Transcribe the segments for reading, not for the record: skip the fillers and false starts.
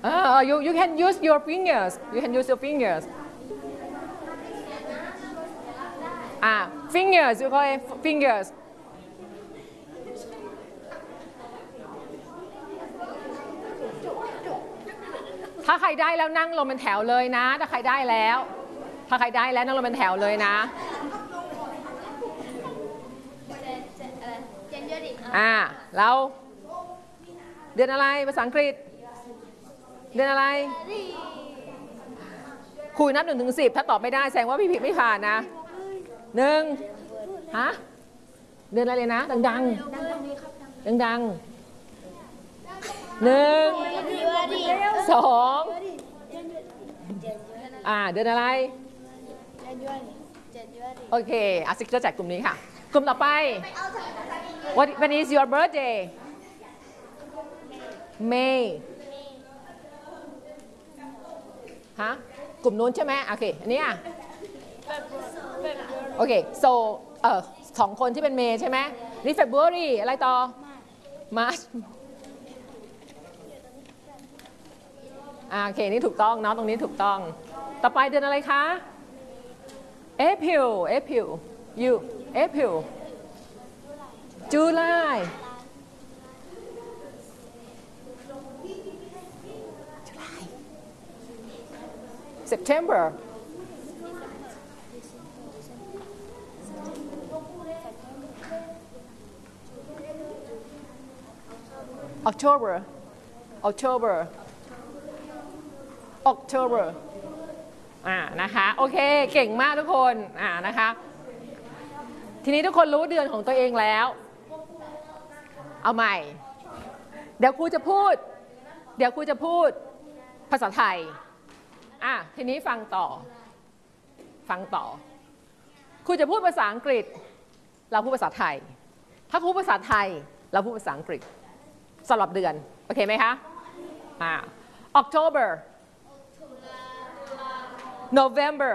you can use your fingers you can use your fingers fingers you call it fingers ถ้าใครได้แล้วนั่งลงเป็นแถวเลยนะถ้าใครได้แล้วนั่งลงเป็นแถวเลยนะเราเดือนอะไรภาษาอังกฤษเดือนอะไรครูนับ1 ถึง 10ถ้าตอบไม่ได้แสดงว่าพี่ผิดไม่ผ่านนะ1ฮะเดือนอะไรเลยนะดังๆ1 2 2เดือนอะไรโอเคซิกจะจัดกลุ่มนี้ค่ะกลุ่มต่อไป When is your birthday May ฮะกลุ่มนู้นใช่ไหมโอเคอันนี้โอเค so 2 คนที่เป็นเมย์ใช่ไหมนี่ February อะไรต่อ March โอเคนี่ถูกต้องเนาะตรงนี้ถูกต้องต่อไปเดือนอะไรคะ April you April July September Octoberนะคะโอเคเก่งมากทุกคนนะคะทีนี้ทุกคนรู้เดือนของตัวเองแล้วเอาใหม่เดี๋ยวครูจะพูดภาษาไทยทีนี้ฟังต่อครูจะพูดภาษาอังกฤษเราพูดภาษาไทยถ้าครูพูดภาษาไทยเราพูดภาษาอังกฤษสำหรับเดือนโอเคไหมคะOctober November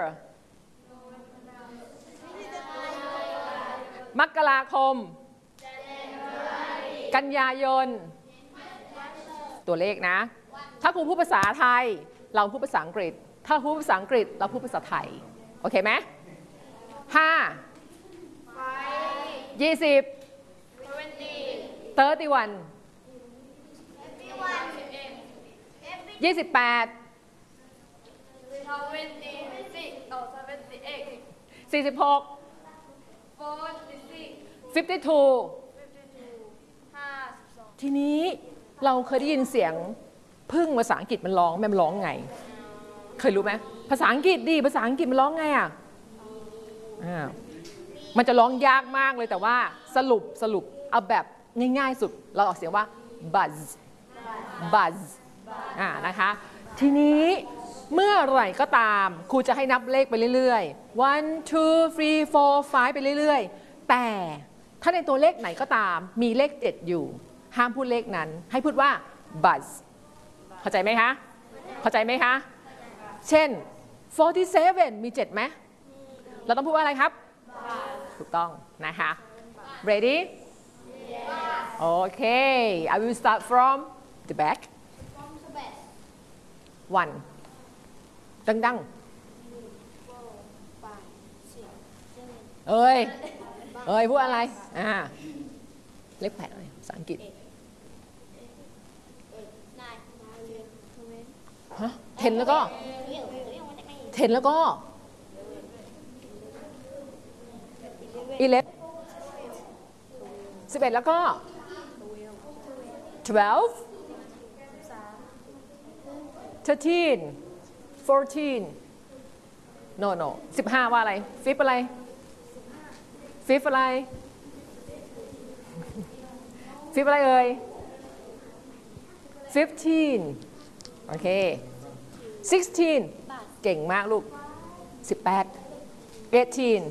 มกราคมกันยายนตัวเลขนะถ้าครูพูดภาษาไทยเราพูดภาษาอังกฤษถ้าพูดภาษาอังกฤษเราพูดภาษาไทยโอเคไหม20 31 28 46 52 ทีนี้เราเคยได้ยินเสียงพึ่งภาษาอังกฤษมันร้องมันร้องไงเคยรู้ไหมภาษาอังกฤษภาษาอังกฤษมันร้องไงมันจะร้องยากมากเลยแต่ว่าสรุปเอาแบบง่ายๆสุดเราออกเสียงว่า buzz นะคะทีนี้เมื่อไหร่ก็ตามครูจะให้นับเลขไปเรื่อยๆ1 2 3 4 5ไปเรื่อยๆแต่ถ้าในตัวเลขไหนก็ตามมีเลข7อยู่ห้ามพูดเลขนั้นให้พูดว่า buzz เข้าใจไหมคะเช่น47มี7ไหมเราต้องพูดว่าอะไรครับถูกต้องนะคะ readyโอเค I will start from the back 1ดังเอ้ยพูดอะไรเลข8อะไรภาษาอังกฤษ10แล้วก็11แล้วก็12 13 14 no 15ว่าอะไรฟิฟอะไรเอ่ย15โอเค16เก่งมากลูก18 18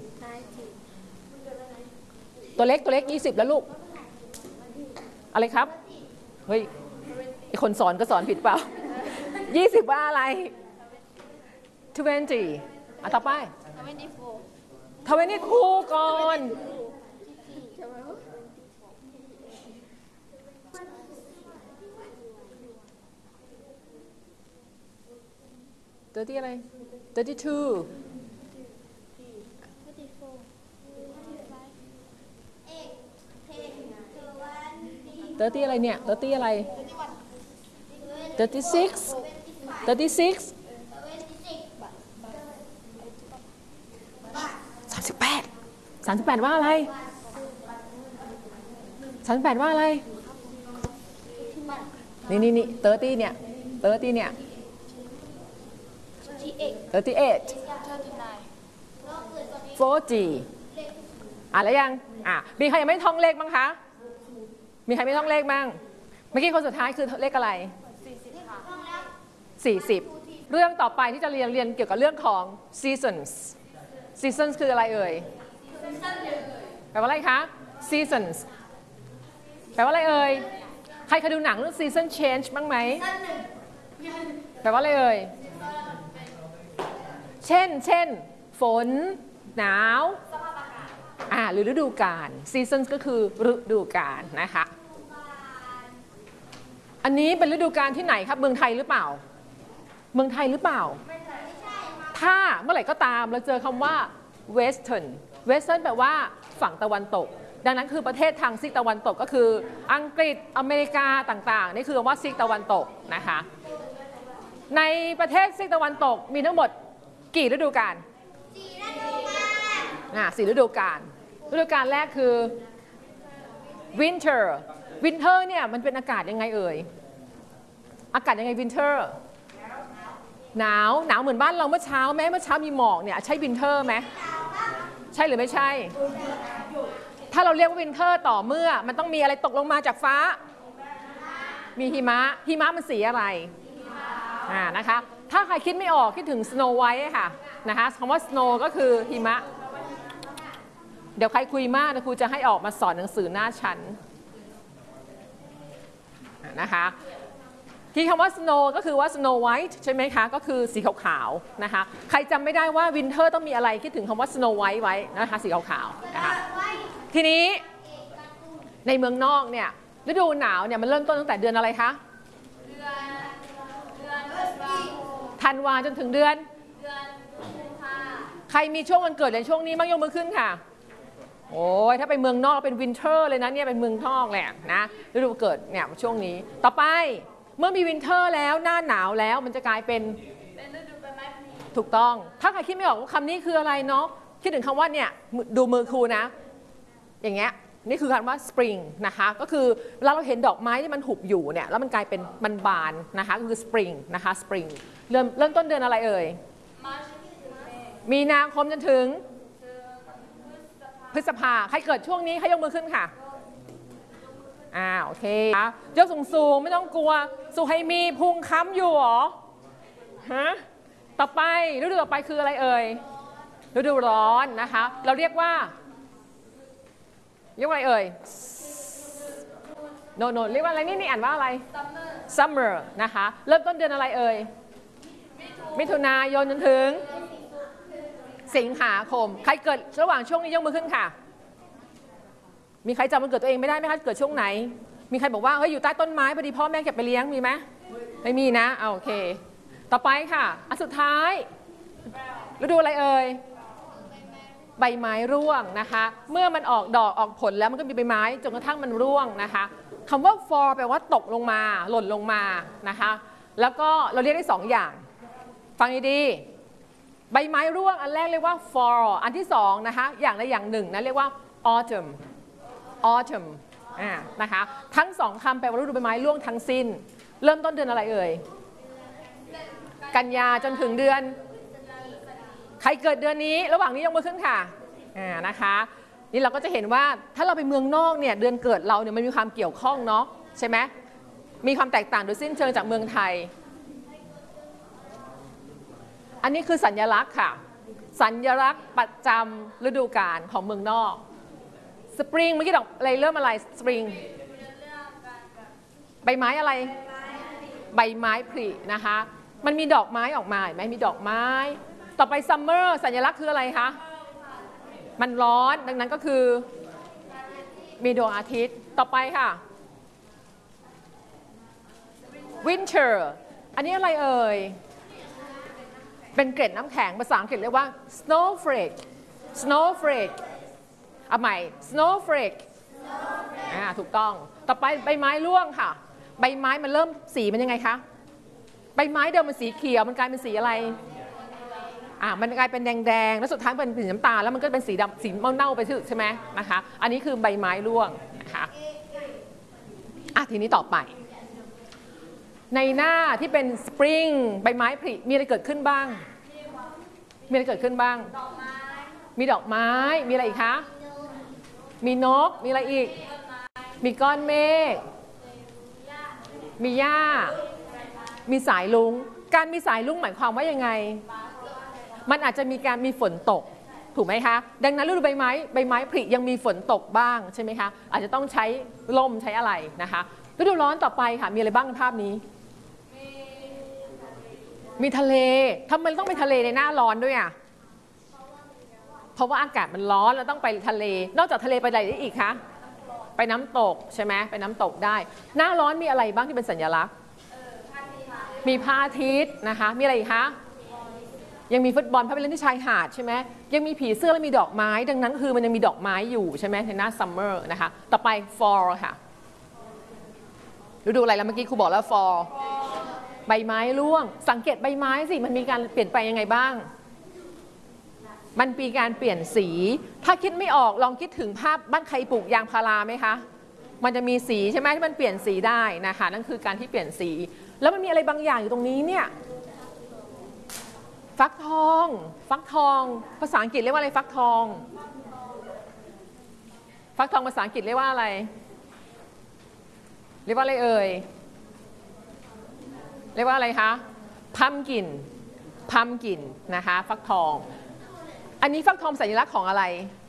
ตัวเล็ก20แล้วลูกอะไรครับเฮ้ยไอคนสอนก็สอนผิดเปล่า20ว่าอะไร20ต่อไป24ก่อน 30อะไร32 30อะไรเนี่ย30อะไร36 38ว่าอะไร38ว่าอะไรนี่30เนี่ย30เนี่ย38 40แล้วยังมีใครยังไม่ท่องเลขบ้างคะมีใครไม่ท่องเลขบ้างเมื่อกี้คนสุดท้ายคือเลขอะไร40เรื่องต่อไปที่จะเรียนเกี่ยวกับเรื่องของ seasons คืออะไรเอ่ยแปลว่าอะไรคะ seasons แปลว่าอะไรเอ่ยใครเคยดูหนังเรื่อง season change บ้างไหมแปลว่าอะไรเอ่ยเช่นฝนหนาวหรือฤดูกาล seasons ก็คือฤดูกาลนะคะอันนี้เป็นฤดูกาลที่ไหนครับเมืองไทยหรือเปล่าเมืองไทยหรือเปล่าถ้าเมื่อไหร่ก็ตามเราเจอคำว่า western แปลว่าฝั่งตะวันตกดังนั้นคือประเทศทางซีกตะวันตกก็คืออังกฤษอเมริกาต่างๆนี่คือคำว่าซีกตะวันตกนะคะในประเทศซีกตะวันตกมีทั้งหมดกี่ฤดูกาล4 ฤดูกาลฤดูกาลแรกคือ winter เนี่ยมันเป็นอากาศยังไงเอ่ยอากาศยังไง winter หนาวเหมือนบ้านเราเมื่อเช้าแม้เมื่อเช้ามีหมอกเนี่ยใช่ winter ไหมใช่หรือไม่ใช่ถ้าเราเรียกว่า winter ต่อเมื่อมันต้องมีอะไรตกลงมาจากฟ้ามีหิมะมันสีอะไรนะคะถ้าใครคิดไม่ออกคิดถึง snow white ค่ะนะคะคำว่า snow ก็คือหิมะเดี๋ยวใครคุยมากนะครูจะให้ออกมาสอนหนังสือหน้าชั้นนะคะที่คำว่า snow ก็คือว่า snow white ใช่ไหมคะก็คือสีขาวๆนะคะใครจำไม่ได้ว่า winter ต้องมีอะไรคิดถึงคำว่า snow white ไว้นะคะสีขาวๆนะคะทีนี้ในเมืองนอกเนี่ยฤดูหนาวเนี่ยมันเริ่มต้นตั้งแต่เดือนอะไรคะธันวาจนถึงเดือนใครมีช่วงวันเกิดในช่วงนี้บ้างยกมือขึ้นค่ะโอ้ยถ้าไปเมืองนอกเป็นวินเทอร์เลยนะเนี่ยเป็นเมืองนอกแหละนะฤดูเกิดเนี่ยช่วงนี้ต่อไปเมื่อมีวินเทอร์แล้วหน้าหนาวแล้วมันจะกลายเป็นฤดูใบไม้ผลิถูกต้องถ้าใครคิดไม่ออกว่าคำนี้คืออะไรเนาะคิดถึงคำว่าเนี่ยดูมือครูนะอย่างเงี้ยนี่คือคำว่า spring นะคะก็คือเวลาเราเห็นดอกไม้ที่มันหุบอยู่เนี่ยแล้วมันกลายเป็นมันบานนะคะก็คือ spring นะคะ spring เริ่มต้นเดือนอะไรเอ่ยมีนาคมจนถึงพฤษภาใครเกิดช่วงนี้ใครยกมือขึ้นค่ะโอเคยกสูงไม่ต้องกลัวสุให้มีพุงค้ำอยู่หรอฮะต่อไปฤดูต่อไปคืออะไรเอ่ยฤดูร้อนนะคะเราเรียกว่าอะไรเอ่ยโนเรียกว่าอะไรนี่อ่านว่าอะไร summer นะคะเริ่มต้นเดือนอะไรเอ่ยมิถุนายนจนถึงสิงหาคมใครเกิดระหว่างช่วงนี้ยกมือขึ้นค่ะมีใครจำวันเกิดตัวเองไม่ได้ไหมคะเกิดช่วงไหนมีใครบอกว่าเฮ้ยอยู่ใต้ต้นไม้พอดีพ่อแม่เก็บไปเลี้ยงมีไหมไม่มีนะโอเคต่อไปค่ะอันสุดท้ายฤดูอะไรเอ่ยใบไม้ร่วงนะคะเมื่อมันออกดอกออกผลแล้วมันก็มีใบไม้จนกระทั่งมันร่วงนะคะคำว่า fall แปลว่าตกลงมาหล่นลงมานะคะแล้วก็เราเรียกได้2อย่างฟังดีๆใบไม้ร่วงอันแรกเรียกว่า fall อันที่2นะคะอย่างใดอย่างหนึ่งนะเรียกว่า autumn นะคะทั้ง2คำแปลว่าฤดูใบไม้ร่วงทั้งสิ้นเริ่มต้นเดือนอะไรเอ่ยกันยาจนถึงเดือนใครเกิดเดือนนี้ระหว่างนี้ยกมือขึ้นค่ะนะคะนี่เราก็จะเห็นว่าถ้าเราไปเมืองนอกเนี่ยเดือนเกิดเราเนี่ยมันมีความเกี่ยวข้องเนาะใช่ไหมมีความแตกต่างโดยสิ้นเชิงจากเมืองไทยอันนี้คือสัญลักษณ์ค่ะสัญลักษณ์ประจำฤดูกาลของเมืองนอกสปริงเมื่อกี้ดอกอะไรเริ่มอะไรสปริงใบไม้อะไรใบไม้ผลินะคะมันมีดอกไม้ออกมาเห็นไหมมีดอกไม้ต่อไปซัมเมอร์สัญลักษณ์คืออะไรคะมันร้อนดังนั้นก็คือมีดวงอาทิตย์ต่อไปค่ะวินเทอร์อันนี้อะไรเอ่ยเป็นเกล็ดน้ำแข็งภาษาอังกฤษเรียกว่า snowflake snowflake เอาใหม่ snowflake ถูกต้องต่อไปใบไม้ร่วงค่ะใบไม้มันเริ่มสีมันยังไงคะใบไม้เดิมมันสีเขียวมันกลายเป็นสีอะไรมันกลายเป็นแดงๆแล้วสุดท้ายเป็นสีน้ำตาลแล้วมันก็เป็นสีดำสีเน่าๆไปใช่ไหมนะคะอันนี้คือใบไม้ร่วงนะคะทีนี้ต่อไปในหน้าที่เป็นสปริงใบไม้ผลิมีอะไรเกิดขึ้นบ้างมีอะไรเกิดขึ้นบ้างมีดอกไม้มีอะไรอีกคะมีนกมีอะไรอีกมีก้อนเมฆมีหญ้ามีสายรุ้งการมีสายรุ้งหมายความว่ายังไงมันอาจจะมีฝนตกถูกไหมคะดังนั้นฤดูใบไม้ผลิยังมีฝนตกบ้างใช่ไหมคะอาจจะต้องใช้ลมใช้อะไรนะคะฤดูร้อนต่อไปค่ะมีอะไรบ้างในภาพนี้มีทะเลทำไมต้องไปทะเลในหน้าร้อนด้วยเพราะว่าอากาศมันร้อนแล้วต้องไปทะเลนอกจากทะเลไปอะไรได้อีกคะไปน้ำตกใช่ไหมไปน้ำตกได้หน้าร้อนมีอะไรบ้างที่เป็นสัญลักษณ์มีพระอาทิตย์นะคะมีอะไรอีกคะยังมีฟุตบอลพาไปเล่นที่ชายหาดใช่ไหมยังมีผีเสื้อและมีดอกไม้ดังนั้นคือมันยังมีดอกไม้อยู่ใช่ไหมในหน้าซัมเมอร์นะคะต่อไป fall ค่ะฤดูอะไรแล้วเมื่อกี้ครูบอกแล้ว fall ใบไม้ร่วงสังเกตใบไม้สิมันมีการเปลี่ยนไปยังไงบ้างมันมีการเปลี่ยนสีถ้าคิดไม่ออกลองคิดถึงภาพบ้านใครปลูกยางพาราไหมคะมันจะมีสีใช่ไหมที่มันเปลี่ยนสีได้นะคะนั่นคือการที่เปลี่ยนสีแล้วมันมีอะไรบางอย่างอยู่ตรงนี้เนี่ยฟักทองภาษาอังกฤษเรียกว่าอะไรฟักทองภาษาอังกฤษเรียกว่าอะไรเรียกว่าอะไรเอ่ยเรียกว่าอะไรคะพัมกินนะคะฟักทองอันนี้ฟักทองสัญลักษณ์ของอะไร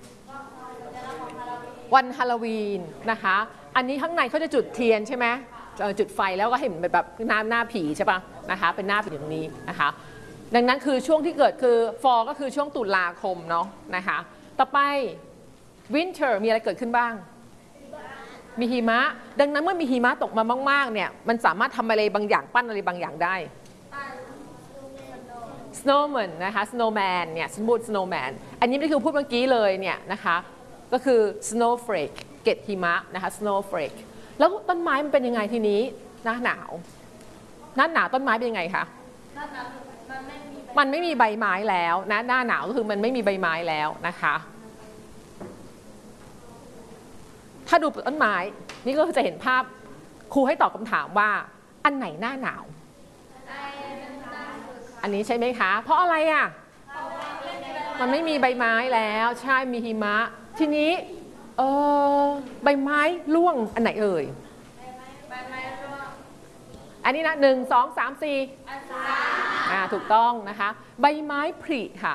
วันฮาโลวีนนะคะอันนี้ข้างในเขาจะจุดเทียนใช่ไหมจุดไฟแล้วก็เห็นแบบหน้าผีใช่ปะนะคะเป็นหน้าผีตรงนี้นะคะดังนั้นคือช่วงที่เกิดคือ fall ก็คือช่วงตุลาคมเนาะนะคะต่อไป winter มีอะไรเกิดขึ้นบ้างมีหิมะดังนั้นเมื่อมีหิมะตกมามากๆเนี่ยมันสามารถทำอะไรบางอย่างปั้นอะไรบางอย่างได้ snowman นะคะ snowman เนี่ยสมบูรณ์ snowman อันนี้ไม่ได้คือพูดเมื่อกี้เลยเนี่ยนะคะก็คือ snowflake เกล็ดหิมะนะคะ snowflake แล้วต้นไม้มันเป็นยังไงทีนี้หน้าหนาวต้นไม้เป็นยังไงคะมันไม่มีใบไม้แล้วนะหน้าหนาวก็คือมันไม่มีใบไม้แล้วนะคะถ้าดูต้นไม้นี่ก็จะเห็นภาพครูให้ตอบคำถามว่าอันไหนหน้าหนาวอันนี้ใช่ไหมคะเพราะอะไรมันไม่มีใบไม้แล้วใช่มีหิมะทีนี้ใบไม้ร่วงอันไหนเอ่ยอันนี้นะ1 2 3 4ถูกต้องนะคะใบไม้ผลิค่ะ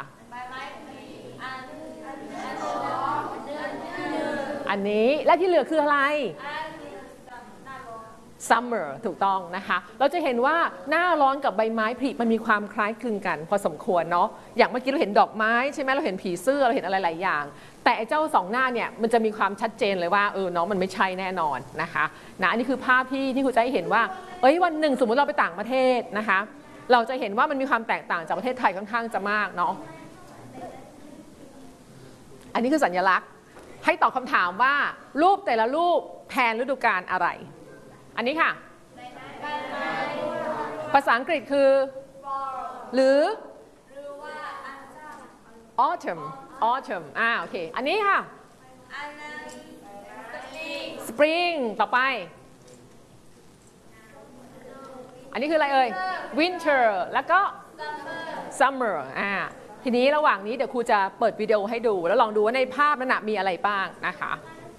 อันนี้และที่เหลือคืออะไร summer ถูกต้องนะคะเราจะเห็นว่าหน้าร้อนกับใบไม้ผลิมันมีความคล้ายคลึงกันพอสมควรเนาะอย่างเมื่อกี้เราเห็นดอกไม้ใช่ไหมเราเห็นผีเสื้อเราเห็นอะไรหลายอย่างแต่เจ้า2หน้าเนี่ยมันจะมีความชัดเจนเลยว่าเนาะมันไม่ใช่แน่นอนนะคะอันนี้คือภาพที่ครูจะให้เห็นว่าวันหนึ่งสมมติเราไปต่างประเทศนะคะเราจะเห็นว่ามันมีความแตกต่างจากประเทศไทยค่อนข้างจะมากเนาะอันนี้คือสัญลักษณ์ให้ตอบคำถามว่ารูปแต่ละรูปแทนฤดูกาลอะไรอันนี้ค่ะภาษาอังกฤษคือหรือ autumn โอเคอันนี้ค่ะ spring ต่อไปอันนี้คืออะไรเอ่ย winter แล้วก็ summer ทีนี้ระหว่างนี้เดี๋ยวครูจะเปิดวิดีโอให้ดูแล้วลองดูว่าในภาพนั้นมีอะไรบ้างนะคะ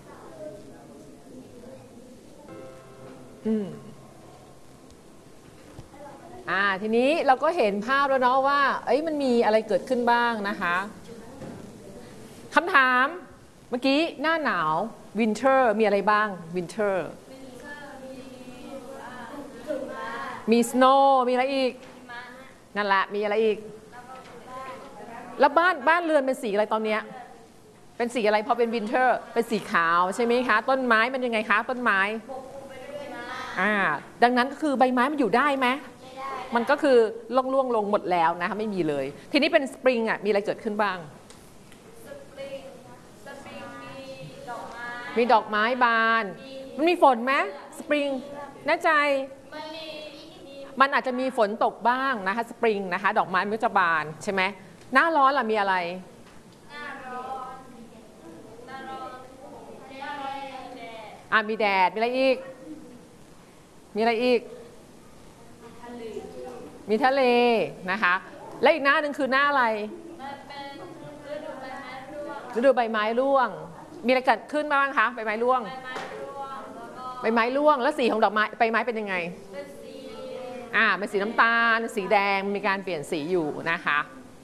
ทีนี้เราก็เห็นภาพแล้วเนาะว่ามันมีอะไรเกิดขึ้นบ้างนะคะคำถามเมื่อกี้หน้าหนาว winter มีอะไรบ้าง winter มี snow มีอะไรอีกนั่นแหละมีอะไรอีกแล้วบ้านเรือนเป็นสีอะไรตอนนี้เป็นสีอะไรพอเป็น winter เป็นสีขาวใช่ไหมคะต้นไม้มันยังไงคะต้นไม้ดังนั้นก็คือใบไม้มันอยู่ได้ไหมมันก็คือล่วงลงหมดแล้วนะคะไม่มีเลยทีนี้เป็นสปริงอ่ะมีอะไรเกิดขึ้นบ้างมีดอกไม้บานมันมีฝนไหมสปริงแน่ใจมันอาจจะมีฝนตกบ้างนะคะสปริงนะคะดอกไม้มันก็จะบานใช่ไหมหน้าร้อนล่ะมีอะไรมีแดดมีอะไรอีกมีอะไรอีกมีทะเลนะคะและอีกหน้าหนึ่งคือหน้าอะไรฤดูใบไม้ร่วงมีอะไรเกิดขึ้นบ้างคะใบไม้ร่วงใบไม้ร่วงแล้วสีของดอกไม้ใบไม้เป็นยังไงเป็นสีน้ำตาลสีแดงมีการเปลี่ยนสีอยู่นะคะ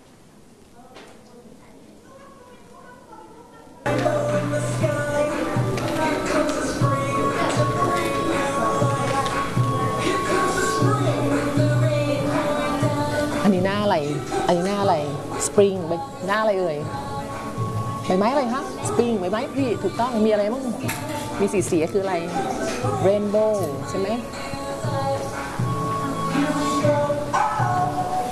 อันนี้หน้าอะไรอันนี้หน้าอะไรสปริงหน้าอะไรเอ่ยใบไม้อะไรคะสปริงใบไม้พี่ถูกต้องมีอะไรบ้างมีสีคืออะไรเรนโบว์ใช่ไหม